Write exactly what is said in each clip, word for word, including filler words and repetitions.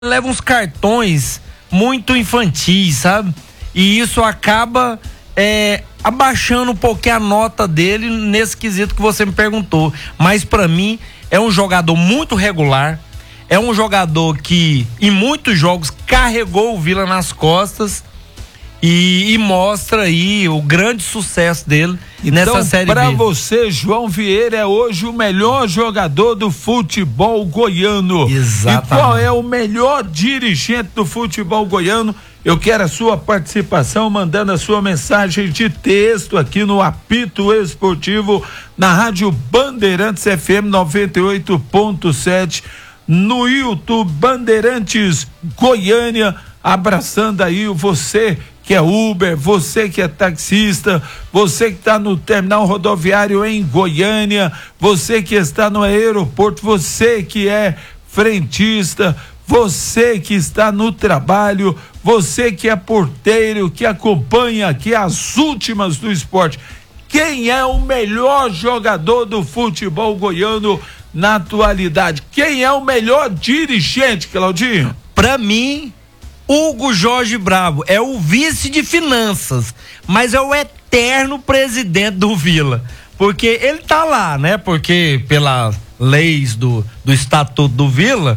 leva uns cartões muito infantis, sabe? E isso acaba é, abaixando um pouquinho a nota dele nesse quesito que você me perguntou. Mas pra mim é um jogador muito regular, é um jogador que em muitos jogos carregou o Vila nas costas e, e mostra aí o grande sucesso dele então, nessa Série B. Pra você, João Vieira é hoje o melhor jogador do futebol goiano. Exatamente. E qual é o melhor dirigente do futebol goiano? Eu quero a sua participação, mandando a sua mensagem de texto aqui no Apito Esportivo, na Rádio Bandeirantes F M noventa e oito ponto sete, no YouTube Bandeirantes Goiânia, abraçando aí você que é Uber, você que é taxista, você que está no terminal rodoviário em Goiânia, você que está no aeroporto, você que é frentista, você que está no trabalho, você que é porteiro, que acompanha aqui as últimas do esporte. Quem é o melhor jogador do futebol goiano na atualidade? Quem é o melhor dirigente, Claudinho? Pra mim, Hugo Jorge Bravo é o vice de finanças, mas é o eterno presidente do Vila, porque ele tá lá, né? Porque pelas leis do, do estatuto do Vila,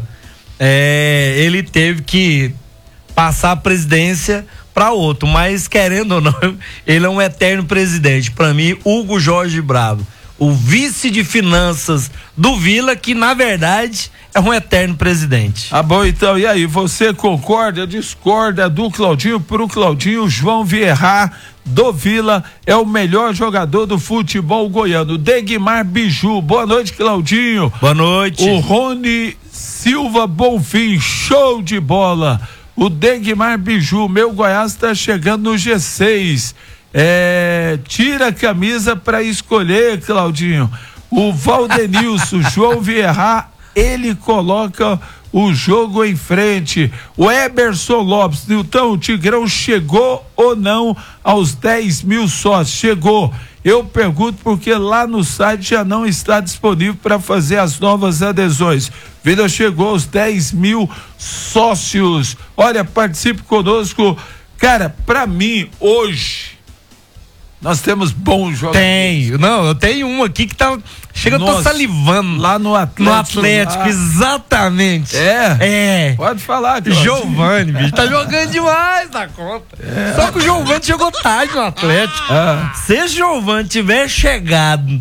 é, ele teve que passar a presidência para outro, mas querendo ou não, ele é um eterno presidente. Para mim, Hugo Jorge Bravo, o vice de finanças do Vila, que na verdade é um eterno presidente. Ah, bom, então, e aí, você concorda, discorda do Claudinho? Pro Claudinho, João Vieira do Vila é o melhor jogador do futebol goiano. Degmar Biju, boa noite, Claudinho. Boa noite. O Rony Silva Bonfim, show de bola. O Degmar Biju, meu Goiás tá chegando no G seis. É, tira a camisa para escolher, Claudinho. O Valdenilson, João Vieira, ele coloca o jogo em frente. O Eberson Lopes, Nilton, o Tigrão chegou ou não aos dez mil sócios? Chegou. Eu pergunto porque lá no site já não está disponível para fazer as novas adesões. Vila chegou aos dez mil sócios. Olha, participe conosco. Cara, para mim, hoje, nós temos bons jogadores. Tenho, não, eu tenho um aqui que tá, chega, Nossa, eu tô salivando. Lá no Atlético. No Atlético, lá. Exatamente. É? É. Pode falar, cara. Giovani, bicho, tá jogando demais na conta. É. Só que o Giovani chegou tarde no Atlético. Ah. Se esse Giovani tiver chegado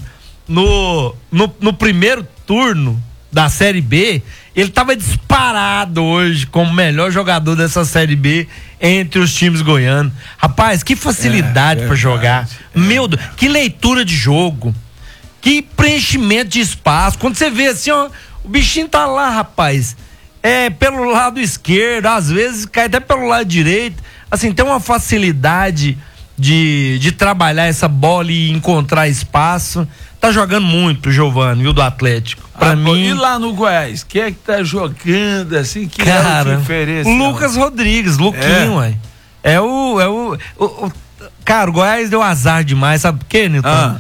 no, no, no primeiro turno da Série B, ele tava disparado hoje como o melhor jogador dessa Série B entre os times goianos. Rapaz, que facilidade é, pra jogar. É. Meu Deus, que leitura de jogo. Que preenchimento de espaço. Quando você vê assim, ó, o bichinho tá lá, rapaz. É, pelo lado esquerdo, às vezes cai até pelo lado direito. Assim, tem uma facilidade de, de trabalhar essa bola e encontrar espaço. Tá jogando muito o Giovani, viu, do Atlético. Pra ah, mim. E lá no Goiás, quem é que tá jogando assim? Que cara, é o diferença? Lucas Rodrigues, Luquinho, ué. É, é o, é o, o, o. Cara, o Goiás deu azar demais, sabe por quê, Nilton? Ah.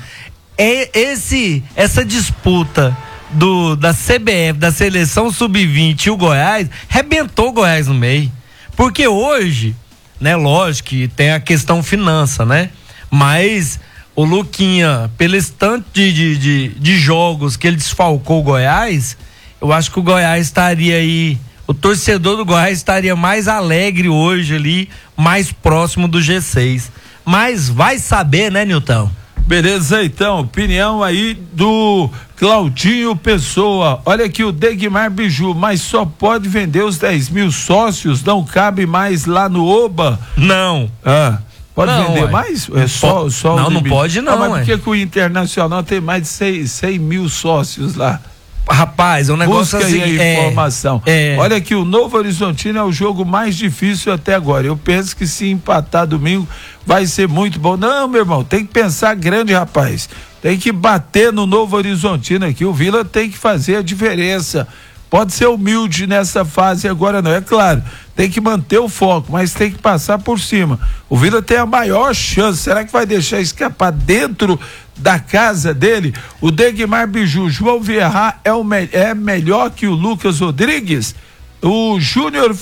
É esse, essa disputa do, da C B F, da seleção sub vinte e o Goiás, rebentou o Goiás no meio. Porque hoje, né, lógico que tem a questão finança, né? Mas o Luquinha, pelo tanto de, de, de, de jogos que ele desfalcou o Goiás, eu acho que o Goiás estaria aí, o torcedor do Goiás estaria mais alegre hoje ali, mais próximo do G seis. Mas vai saber, né, Nilton? Beleza, então, opinião aí do Claudinho Pessoa. Olha aqui o Degmar Biju, mas só pode vender os dez mil sócios, não cabe mais lá no Oba? Não. Ah. Pode não, vender ué. mais? É só, só não, o não pode não. Ah, mas ué. por que que o Internacional tem mais de cem mil sócios lá? Rapaz, é um negócio Busca assim. aí a informação. É, é. Olha que o Novo Horizontino é o jogo mais difícil até agora. Eu penso que se empatar domingo vai ser muito bom. Não, meu irmão, tem que pensar grande, rapaz. Tem que bater no Novo Horizontino aqui. O Vila tem que fazer a diferença. Pode ser humilde nessa fase agora, não, é claro, tem que manter o foco, mas tem que passar por cima. O Vila tem a maior chance, será que vai deixar escapar dentro da casa dele? O Degmar Biju, João Vieira é, o me, é melhor que o Lucas Rodrigues? o Júnior